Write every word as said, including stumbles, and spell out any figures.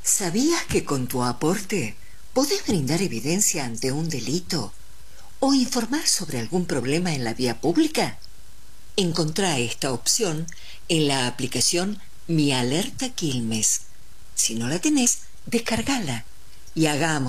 ¿Sabías que con tu aporte podés brindar evidencia ante un delito o informar sobre algún problema en la vía pública? Encontrá esta opción en la aplicación Mi Alerta Quilmes. Si no la tenés, descargala y hagamos